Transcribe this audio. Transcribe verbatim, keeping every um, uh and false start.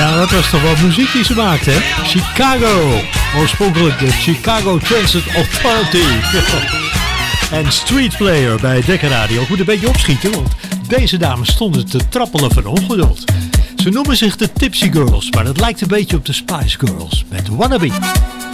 Ja, dat was toch wel muziek die ze maakte, hè? Chicago. Oorspronkelijk de Chicago Transit Authority. En Street Player bij Dekka Radio. Ik moet een beetje opschieten, want deze dames stonden te trappelen van ongeduld. Ze noemen zich de Tipsy Girls, maar dat lijkt een beetje op de Spice Girls met Wannabe.